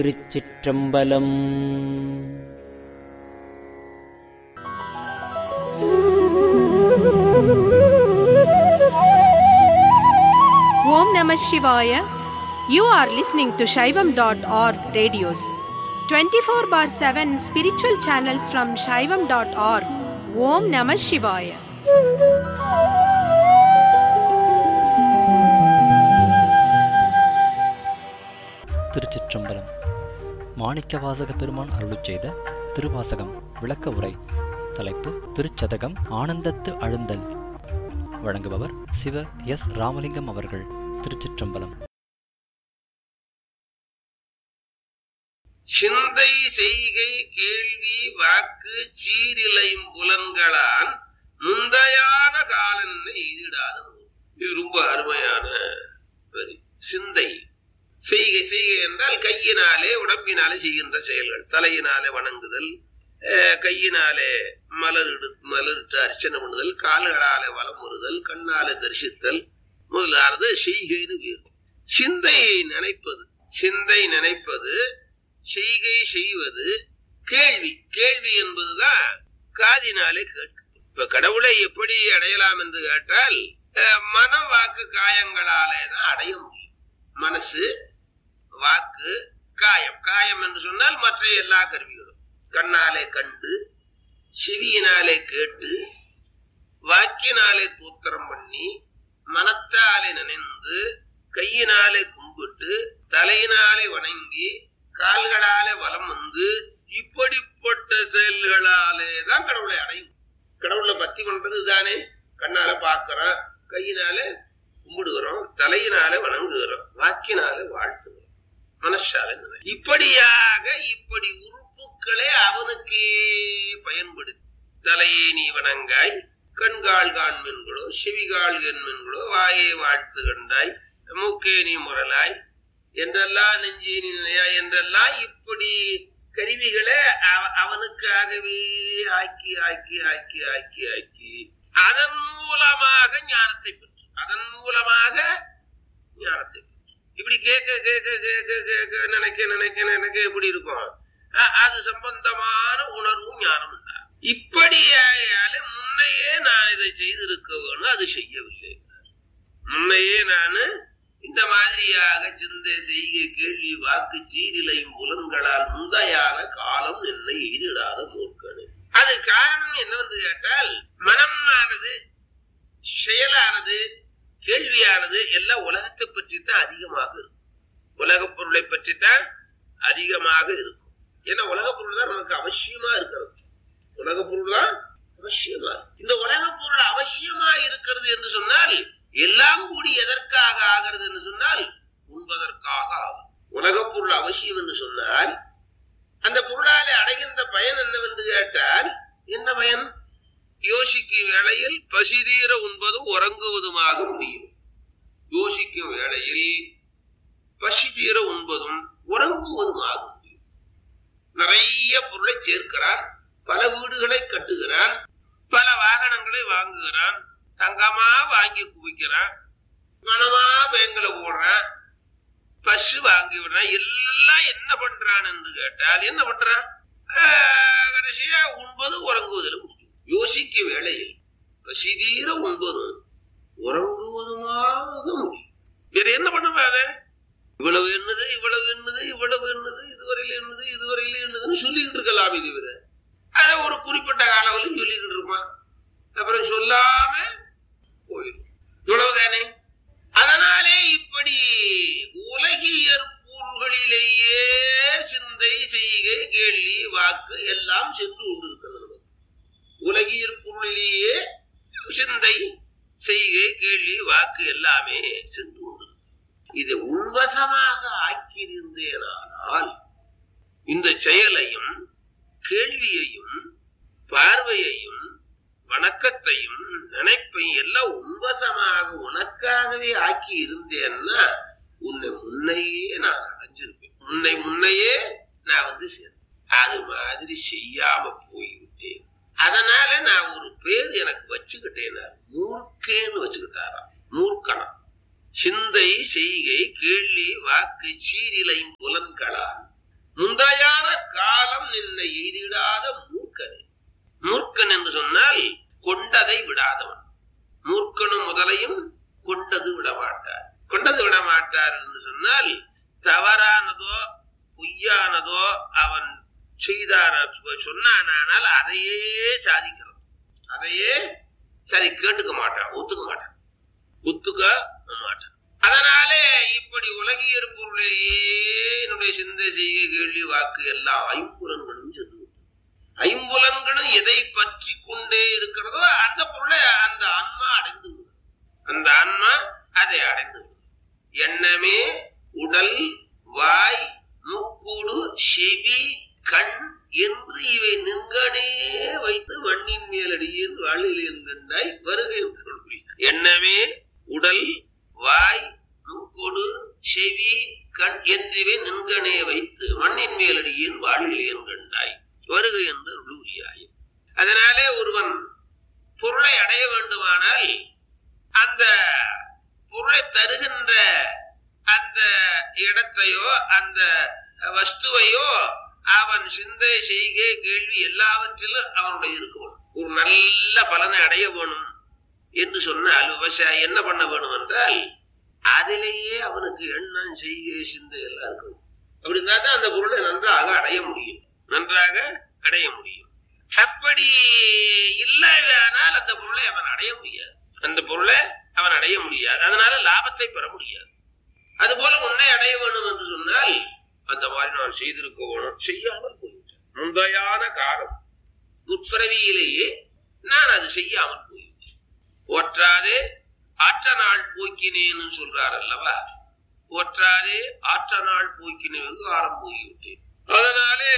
திருச்சிற்றம்பலம். ஓம் நம சிவாய. You are listening to Shaivam.org radios. 24/7 spiritual channels from Shaivam.org. Om Namah Shivaya. திருச்சிற்றம்பலம். மாணிக்கவாசக பெருமான் அருளிச் செய்த திருவாசகம் விளக்க உரை. தலைப்பு திருச்சதகம் ஆனந்தத்து அழுந்தல். வழங்குபவர் சிவ எஸ் ராமலிங்கம் அவர்கள். திருச்சிற்றம்பலம். சிந்தை செய்கை கேள்வி வாக்கு சீரிலையும் புலன்களான் முந்தையான காலன்னை எதிடாத. இது ரொம்ப அருமையான வரி. சிந்தை செய்கை செய்கை என்றால் கையினாலே உடம்பினாலே செய்கின்ற செயல்கள். தலையினாலே வணங்குதல், கையினாலே மலரிட்டு அர்ச்சனை பண்ணுதல், கால்களாலே வலம் வருதல், கண்ணாலே தரிசித்தல் முதலானது செய்கைன்னு வேறு. சிந்தையை நினைப்பது, சிந்தை நினைப்பது, செய்கை செய்வது, கேள்வி. கேள்வி என்பதுதான் காதினாலே கேட்கும். இப்ப கடவுளை எப்படி அடையலாம் என்று கேட்டால் மனம் வாக்கு காயங்களாலே தான் அடைய முடியும். மனசு வாக்கு காயம். காயம் என்று சொன்னால் மற்ற எல்லா கருவிகளும். கண்ணாலே கண்டு, செவியினாலே கேட்டு, வாக்கினாலே தூத்திரம் பண்ணி, மனத்தாலே நினைந்து, கையினாலே கும்பிட்டு, தலையினாலே வணங்கி, கால்களாலே வலம் வந்து, இப்படிப்பட்ட செயல்களாலே தான் கடவுளை அடையும். கடவுளை பத்தி பண்றது தானே. கண்ணால பார்க்கிறோம், கையினாலே கும்பிடுகிறோம், தலையினாலே வணங்குகிறோம், வாக்கினாலே வாழ்த்துகிறோம், மனசாலே இப்படியாக இப்படி உறுப்புக்களே அவனுக்கே பயன்படுத்தி, தலையை நீ வணங்காய், கண்கால் காண்மென்களோ, செவிகால் என்மென்களோ, வாயை வாழ்த்து கண்டாய், மூக்கே நீ முரலாய் என்றெல்லாம், நெஞ்சே நீ நிலையாய் என்றெல்லாம் இப்படி கருவிகளை அவனுக்காகவே ஆக்கி ஆக்கி ஆக்கி ஆக்கி ஆக்கி அதன் மூலமாக ஞானத்தை பெற்று, அதன் மூலமாக ஞானத்தை பெற்று. இப்படி கேட்க கேட்க கேட்க கேட்க நினைக்க நினைக்க நினைக்க எப்படி இருக்கும், அது சம்பந்தமான உணர்வும் ஞானம் உண்டா. இப்படியால முன்னையே நான் இதை செய்திருக்க வேணும், அது செய்யவில்லை. முன்னையே நான் இந்த மாதிரியாக சிந்தை செய்கை கேள்வி வாக்கு சீரிலையும் புலன்களால் முந்தையான காலம் என்னை எதிராத மூர்க்கனு. அது காரணம் என்னவென்று கேட்டால், மனமானது, செயலானது, கேள்வியானது எல்லாம் உலகத்தை பற்றித்தான் அதிகமாக இருக்கும். உலக பொருளை பற்றித்தான் அதிகமாக இருக்கும். ஏன்னா உலக பொருள் தான் நமக்கு அவசியமா இருக்கிறது. உலக பொருள் தான் அவசியமா. இந்த உலக பொருள் அவசியமா இருக்கிறது என்று சொன்னால், எல்லாம் கூடி எதற்காக ஆகிறது என்று சொன்னால் உண்பதற்காக ஆகும். உலக பொருள் அவசியம் என்று சொன்னால் அந்த பொருளாலே அடைகின்ற பயன் என்னவென்று கேட்டால், என்ன பயன்? யோசிக்கும் வேளையில் பசிதீர உண்பதும் உறங்குவதுமாக முடியும். யோசிக்கும் வேளையில் பசிதீர உண்பதும் உறங்குவதுமாக முடியும். நிறைய பொருளை சேர்க்கிறான், பல வீடுகளை கட்டுகிறான், பல வாகனங்களை வாங்குகிறான், தங்கமா வாங்கி குவிக்கிறான், பணமா பேங்க்ல போடுறான், பசு வாங்கி விடுறான். எல்லாம் என்ன பண்றான் என்று கேட்டால் என்ன பண்றான்? கடைசியா உண்பது உறங்குவதில் முடியும். யோசிக்க வேளையில் பசிதீர உண்பதும் உறங்குவதுமாக முடியும். வேற என்ன பண்ணுவாத? இவ்வளவு என்னது, இவ்வளவு என்னது, இவ்வளவு என்னது, இதுவரையில என்னது, இதுவரையில என்னதுன்னு சொல்லிக்கிட்டு இருக்கலாம். இது விட அதை ஒரு குறிப்பிட்ட காலவரையும் சொல்லிக்கிட்டு இருப்பான், அப்புறம் சொல்லாம போயிடும். இவ்வளவுதானே. அதனாலே இப்படி உலகியற் பொருள்களிலேயே சிந்தை செய்கை கேள்வி வாக்கு எல்லாம் சென்று கொண்டிருக்கிறது. உலகியற் பொருளிலேயே சிந்தை செய்கை கேள்வி வாக்கு எல்லாமே சென்று கொண்டிருக்கிறது. இதை உள்வசமாக ஆக்கியிருந்தேனால் இந்த செயலையும் கேள்வியையும் பார்வையையும் வணக்கத்தையும் நினைப்பையும் எல்லாம் உன்வசமாக உனக்காகவே ஆக்கி இருந்தேன்னா உன்னை முன்னையே நான் அடைஞ்சிருப்பேன். முன்னையே நான் சேர்ந்தேன். அது மாதிரி செய்யாம போய்விட்டேன். அதனால நான் ஒரு பேர் எனக்கு வச்சுக்கிட்டேன், மூர்க்கேன்னு வச்சுக்கிட்டாராம். மூர்க்கனா. சிந்தை செய்கை கேள்வி வாக்கு சீரிலையும் புலன்களால் மூர்க்கன் என்று சொன்னால் கொண்டதை விடாதவன். மூர்க்கனும் முதலையும் கொண்டது விடமாட்டார். கொண்டது விடமாட்டார் என்று சொன்னால் தவறானதோ பொய்யானதோ அவன் செய்தான சொன்னானால் அதையே சாதிக்கிறது. அதையே சரி கேட்டுக்க மாட்டான், ஒத்துக்க மாட்டான், ஒத்துக்க மாட்டான். அதனாலே இப்படி உலகியற் பொருளையே என்னுடைய சிந்தை செய்ய கேள்வி வாக்கு எல்லாம் ஐம்புலன்களும் சென்று ஐம்புலன்களும் எதை பற்றி கொண்டே இருக்கிறதோ அந்த பொருளை அந்த ஆன்மா அடைந்து விடும். அந்த ஆன்மா அதை அடைந்து விடும். எண்ணமே உடல் வாய் மூக்கூடு செவி கண் என்று இவை நின்கனே வைத்து மண்ணின் மேலடியில் வாழில் கண்டாய் வருகை என்று. எண்ணமே உடல் வாய் மூக்கோடு செவி கண் என்றிவை நின்கனே வைத்து மண்ணின் மேலடியில் வாழில் கண்டாய் வருகை என்று உருவியாய். அதனாலே ஒருவன் பொருளை அடைய வேண்டுமானால் அந்த பொருளை தருகின்ற அந்த இடத்தையோ அந்த வஸ்துவையோ அவன் சிந்தை செய்கை கேள்வி எல்லாவற்றிலும் அவனுடைய இருக்கணும். ஒரு நல்ல பலனை அடைய வேணும் என்று சொன்னால் விவசாயி என்ன பண்ண வேணும் என்றால் அதிலேயே அவனுக்கு எண்ணம் செய்கை சிந்தை எல்லாம் இருக்கணும். அப்படின்னா தான் அந்த பொருளை நன்றாக அடைய முடியும், நன்றாக அடைய முடியும். அப்படி இல்லையானால் அந்த பொருளை அவன் அடைய முடியாது, அந்த பொருளை அவன் அடைய முடியாது. அதனால லாபத்தை பெற முடியாது. அதுபோல உன்னை அடைய வேணும் என்று சொன்னால் அந்த மாதிரி நான் செய்திருக்க வேணும், செய்யாமல் போய்விட்டேன். முந்தையான காலம் முற்பிறவியிலேயே நான் அது செய்யாமல் போய்விட்டேன். போற்றாதே ஆற்ற நாள் போக்கினேன்னு சொல்றார் அல்லவா. போற்றாதே ஆற்ற நாள் போக்கினே வெகு காலம் போய்விட்டேன். அதனாலே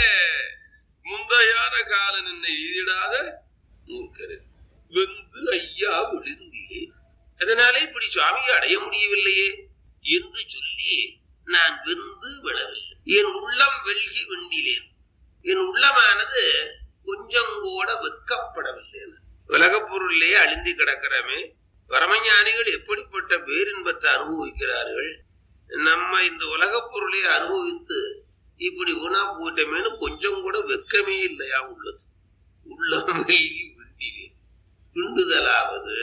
முந்தையான காலம் என்னை ஈடாத மூர்க்கரே வெந்து ஐயா விழுந்தியே. அதனாலே இப்படி சுவாமியை அடைய முடியவில்லையே என்று சொல்லி நான் வெந்து விழவில்லை. என் உள்ளம் வெல்கி வெண்டிலேன். என் உள்ளமானது கொஞ்சம் கூட வெட்கப்படவில்லை. உலகப் பொருளிலேயே அழிந்து கிடக்கிறமே பரமஞானிகள் எப்படிப்பட்ட பேரின்பத்தை அனுபவிக்கிறார்கள். நம்ம இந்த உலகப் பொருளை அனுபவித்து இப்படி உணா போட்டமேனு கொஞ்சம் கூட வெட்கமே இல்லையா உள்ளது. உள்ளம் வெல்கி வெண்டிலேன். விண்டுதலாவது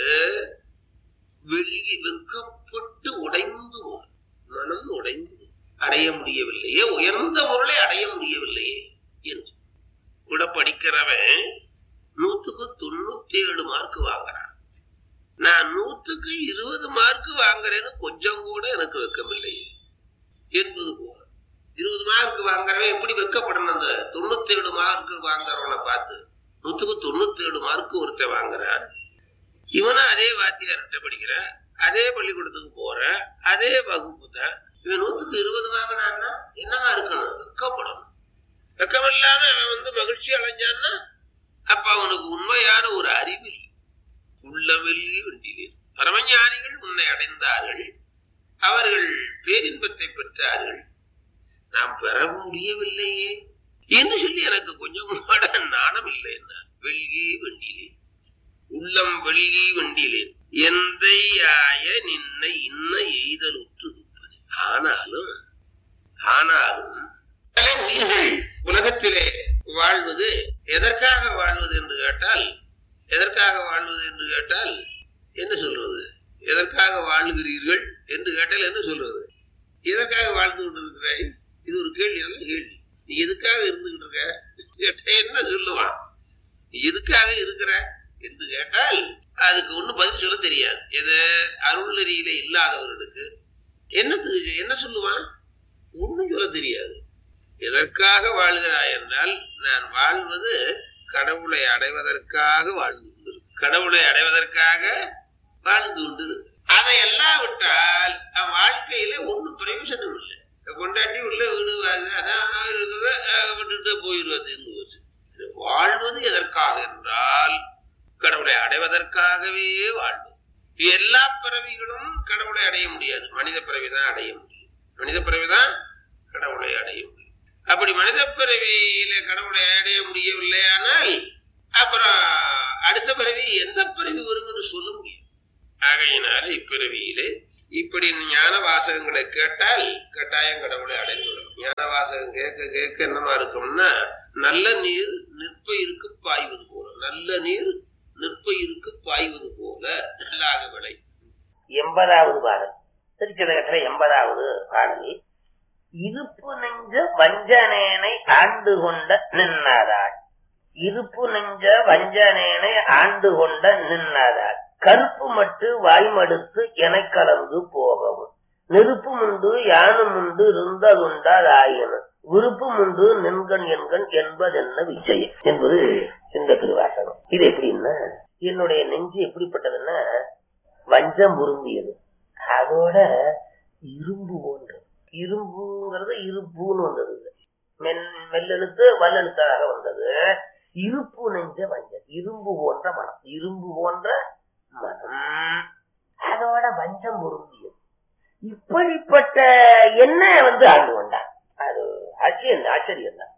வெல்கி வெட்கப்பட்டு உடைந்து மனம் உடைந்து அடைய முடியவில்லையே, உயர்ந்த பொருளை அடைய முடியவில்லையே என்று கூட படிக்கிறவன் 100க்கு 97 மார்க் வாங்குறான். நான் 100க்கு 20 மார்க் வாங்குறேன்னு கொஞ்சம் கூட எனக்கு வெட்கமில்லையே என்பது போல 20 மார்க் வாங்குறவன் எப்படி வெட்கப்படணும்? அந்த 97 மார்க் வாங்குறவனை பார்த்து 100க்கு 97 மார்க் ஒருத்தன் வாங்குறான். இவனும் அதே வாத்தியார்கிட்ட படிக்கிற, அதே பள்ளிக்கூடத்துக்கு போற, அதே வகுப்பு தான். இவன் 100க்கு 20 வாங்கினான்னா என்னவா இருக்கணும்? வெட்கப்படணும். வெட்கம் இல்லாம அவன் மகிழ்ச்சி அடைஞ்சான்னா அப்ப அவனுக்கு உண்மையான ஒரு அறிவில் உள்ளவெளி வெண்டிலே. பரமஞானிகள் உன்னை அடைந்தார்கள், அவர்கள் பேரின்பத்தை பெற்றார்கள், நாம் பெற முடியவில்லையே என்று சொல்லி எனக்கு கொஞ்சம் கூட நாணம் இல்லை. என்ன வெள்கி வெண்டிலே உள்ளம் வெள்கி வெண்டிலேன் எந்தையாய நின்னை இன்ன எய்தலுற்று. ஆனாலும் உயிர்கள் உலகத்திலே வாழ்வது எதற்காக வாழ்வது என்று கேட்டால் என்ன சொல்றது? எதற்காக வாழ்கிறீர்கள் என்று கேட்டால் என்ன சொல்றது? எதற்காக வாழ்ந்து கொண்டிருக்கிறாய்? இது ஒரு கேள்வி, நல்ல கேள்வி. நீ எதுக்காக இருந்துகிட்டு இருக்க கேட்ட என்ன சொல்லுவான்? நீ எதுக்காக இருக்கிற என்று கேட்டால் அதுக்கு ஒண்ணு பதில் சொல்ல தெரியாது. எது அருள் நெறியிலே இல்லாதவர்களுக்கு என்ன சொல்லுவான்? ஒண்ணும் சொல்ல தெரியாது. எதற்காக வாழ்கிறாய் என்றால் நான் வாழ்வது கடவுளை அடைவதற்காக வாழ்ந்து கொண்டிருக்கு, கடவுளை அடைவதற்காக வாழ்ந்து கொண்டிருக்கு. அதை எல்லாம் விட்டால் வாழ்க்கையில ஒன்னும் பிரயோஜனம் இல்லை. கொண்டாட்டி உள்ள வீடு அதான் இருக்குது, விட்டுட்டு போயிடுவது. வாழ்வது எதற்காக என்றால் கடவுளை அடைவதற்காகவே வாழ்வது. எல்லா பிறவிகளும் கடவுளை அடைய முடியாது, மனித பிறவிதான் அடைய முடியும். மனித பிறவிதான் கடவுளை அடைய முடியும். அப்படி மனித பிறவியில கடவுளை அடைய முடியவில்லையானால் அப்புறம் அடுத்த பிறவி எந்த பிறவி வரும் என்று சொல்ல முடியும். ஆகையினால இப்பிறவியிலே இப்படி ஞான வாசகங்களை கேட்டால் கட்டாயம் கடவுளை அடைந்துவிடும். ஞான வாசகம் கேட்க கேட்க என்னமா இருக்கும்னா, நல்ல நீர் நிற்பயிருக்கு பாய்வது போல, நல்ல நீர் நிற்பயிருக்கு பாய்வது போல நல்லாக விளை. 80வது பாடல், திருச்சதகத்துல 80வது பாடல். இருப்பு நெஞ்ச வஞ்சனேனை ஆண்டு கொண்ட நின்னாதாள், இருப்பு நெஞ்ச வஞ்சனேனை ஆண்டு கொண்ட நின்னாதாள், கருப்பு மட்டு வாய்மடுத்து என கலந்து போகவும், நெருப்பு முண்டு யானும் உண்டு இருந்ததுண்டாதாயின, விருப்பு முண்டு நின்கண் என்கண் என்பதென்ன விஜயம் என்பது இந்த திருவாசகம். இது எப்படின்னா, என்னுடைய நெஞ்சு எப்படிப்பட்டதுன்னா வஞ்சம் உருந்தியது, அதோட இரும்பு போன்றது. இரும்புங்கிறது இருப்புன்னு வந்தது, மெல்லெழுத்து வல்லெழுத்தாக வந்தது. இருப்பு நெஞ்ச வஞ்சம், இரும்பு போன்ற மனம், இரும்பு போன்ற மனம், அதோட வஞ்சம் பொருந்தியது. இப்படிப்பட்ட என்ன ஆண்டு கொண்டான். அது ஆச்சரியம் தான்.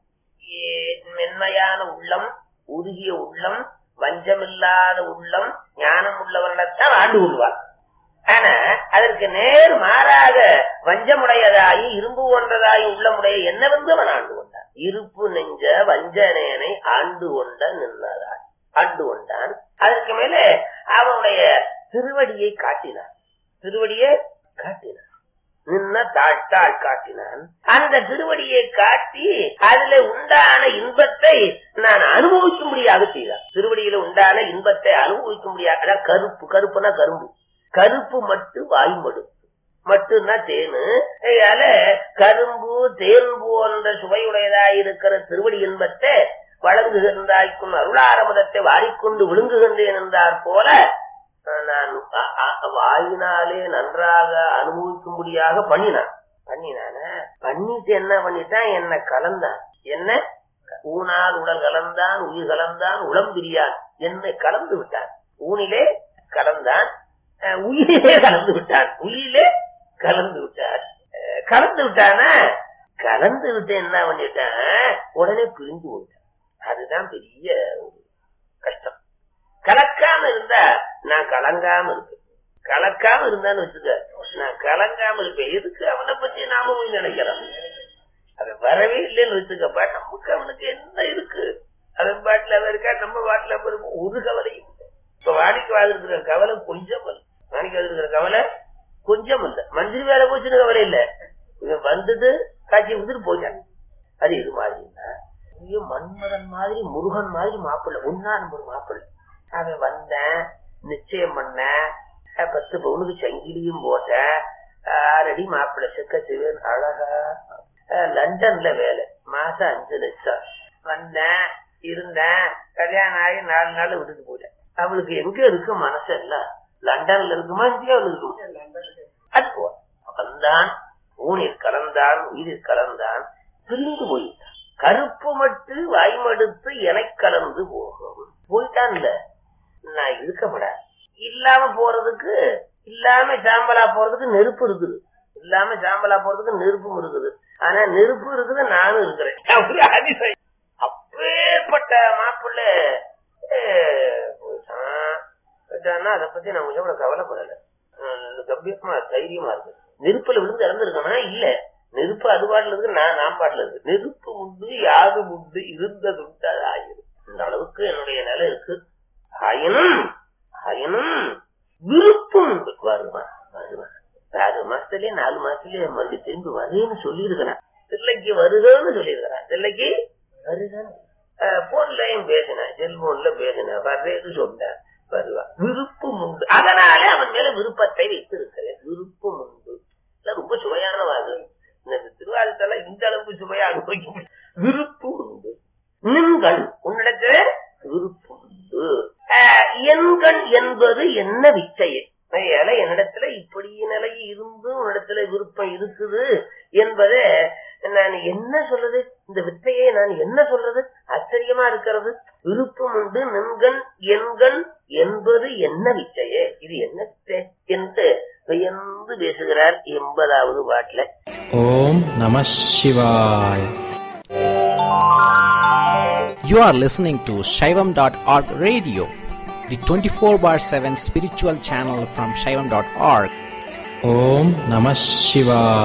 மென்மையான உள்ளம், உருகிய உள்ளம், வஞ்சமில்லாத உள்ளம், ஞானம் உள்ளவர்களைத்தான் ஆண்டு கொள்வார். ஆனா அதற்கு நேர் மாறாக வஞ்சமுடையதாயி இரும்பு போன்றதாயி உள்ளமுடைய என்ன அவன் ஆண்டு கொண்டான். இருப்பு நெஞ்ச வஞ்சனேனை ஆண்டு கொண்ட நின்னதாய் ஆண்டு கொண்டான். அதற்கு மேல அவனுடைய திருவடியை காட்டினான், திருவடியை காட்டினான், நின்ன தாழ்த்தாள் காட்டினான். அந்த திருவடியை காட்டி அதுல உண்டான இன்பத்தை நான் அனுபவிக்கும்படியாக செய்தான். திருவடியில உண்டான இன்பத்தை அனுபவிக்கும்படியாக. கருப்பு, கருப்புனா கரும்பு, கருப்பு மட்டு வாய்மடு, மட்டுன்னா தேனு. அதனால கரும்பு தேன் போன்ற சுவையுடையதாயிருக்கிற திருவடி இன்பத்தை வழங்குகின்றாய்க்கும் அருளாரமதத்தை வாரிக்கொண்டு விழுங்குகின்றேன் என்றார் போல நான் வாயினாலே நன்றாக அனுபவிக்கும்படியாக பண்ணிட்டு என்ன பண்ணிட்டான், என்ன கலந்தான். என்ன ஊனால் உடல் கலந்தான், உயிர் கலந்தான், உளம் பிரியான், என்னை கலந்து விட்டான். ஊனிலே கலந்தான், உயிரிலே கலந்து விட்டான், உயிரிலே கலந்து விட்டான். கலந்து விட்டானா, கலந்து விட்டு என்ன பண்ணிட்டான், உடனே பிரிஞ்சு போயிட்டான். அதுதான் பெரிய ஒரு கஷ்டம். கலக்காம இருந்தா நான் கலங்காம இருப்பேன், கலக்காம இருந்தான்னு வச்சுக்க நான் கலங்காம இருப்பேன். எதுக்கு அவனை பத்தி நாம போய் நினைக்கிறோம், அது வரவே இல்லைன்னு வச்சுக்கப்பா. நமக்கு அவனுக்கு என்ன இருக்கு, அதன் பாட்டுல அவன் இருக்கா, நம்ம பாட்டுல இருக்கும், ஒரு கவலையும் இல்லை. இப்ப வாடிக்கைவாத இருக்கிற கவலை கொஞ்சம் இல்லை, வாடிக்கைவாத இருக்கிற கவலை கொஞ்சம் இல்லை. மந்திரி வேலை போச்சுன்னு கவலை இல்லை, இவன் வந்துட்டு காட்சி கொடுத்துட்டு போயிட்டான். அது இது மாதிரின்னா மன்மதன் மாதிரி முருகன் மாதிரி மாப்பிள்ளை, ஒன்னா நம்பர் மாப்பிள்ளை. அவன் வந்தேன், நிச்சயம் பண்ண, 10 பவுனுக்கு சங்கிலியும் போட்ட, ஆல்ரெடி மாப்பிள்ளை செக்க சிவன் அழகா. லண்டன்ல வேலை, மாசம் 5 லட்சம். வந்தேன், இருந்தேன், கல்யாணம் ஆகி 4 நாள் விட்டுட்டு போயிட்டேன். அவளுக்கு எங்க இருக்கு மனசு எல்லாம், லண்டன்ல இருக்குமா இந்தியாவில் இருக்குமா? அது போ வந்தான், ஊனில் கலந்தான், உயிரில் கலந்தான், பிரிந்து போயிட்டான். கருப்பு மட்டு வாய்மடுத்து என கலந்து போயிட்டான்ல. நான் இருக்கப்பட இல்லாம போறதுக்கு, இல்லாம சாம்பலா போறதுக்கு நெருப்பு இருக்குது, இல்லாம சாம்பலா போறதுக்கு நெருப்பும் இருக்குது. ஆனா நெருப்பு இருக்குது, நானும் இருக்கிறேன். அப்பேற்பட்ட மாப்பிள்ளை போயிட்டான்னா அதை பத்தி நான் கொஞ்சம் கூட கவலைப்படல, கம்பீரமா தைரியமா இருக்கு. நெருப்புல விழுந்து இறந்துருக்கனா இல்ல, நெருப்பு அது பாட்டுல இருக்கு, நான் பாட்டுல இருக்கு. நெருப்பு உண்டு யாது உண்டு இருந்ததுண்டு அது ஆயிரும். இந்த அளவுக்கு என்னுடைய நிலை இருக்கு. ஆயினும் விருப்பம் உண்டு. வருவான் 6 மாசத்துலயே 4 மாசத்துலயே மறுபடியும் திரும்பி வருன்னு சொல்லியிருக்கிறான். தில்லைக்கு வருகன்னு சொல்லியிருக்கிறான். தில்லைக்கு வருகன்னு போன்லயும் பேசினேன், செல்போன்ல பேசினேன், வர்றேன்னு சொன்னேன், வருவான். விருப்பம் உண்டு, அதனாலே அவன் மேல விருப்பத்தை வைத்திருக்கிறேன். விருப்பம் உண்டு ரொம்ப சுவையான வாது. இந்த திருவாரூத்தெல்லாம் இந்த அளவுக்கு சுவையா அனுபவிக்க முடியும். விருப்பம் உண்டு. நின்கண் உன்னிடத்துல விருப்பம் உண்டு. எண்கண் என்பது என்ன விச்சயம், என்னிடத்துல இப்படி நிலை இருந்து உன்னிடத்துல விருப்பம் இருக்குது என்பதை நான் என்ன சொல்றது, இந்த வித்தையை நான் என்ன சொல்றது, ஆச்சரியமா இருக்கிறது. விருப்பம் உண்டு நின்கண் எண்கண் என்பது என்ன விச்சையே, இது என்ன வித்தை என்று வியந்து பேசுகிறார் 80வது பாட்டுல. ஓம் நம சிவாய. You are listening to Shaivam.org radio, the 24/7 spiritual channel from Shaivam.org. ஓம் நம சிவாய.